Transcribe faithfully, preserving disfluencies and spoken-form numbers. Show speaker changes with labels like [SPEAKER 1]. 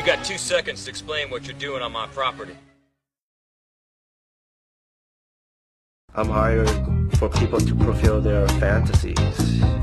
[SPEAKER 1] got two seconds to explain what you're doing on my property.
[SPEAKER 2] I'm hired for people to fulfill their fantasies.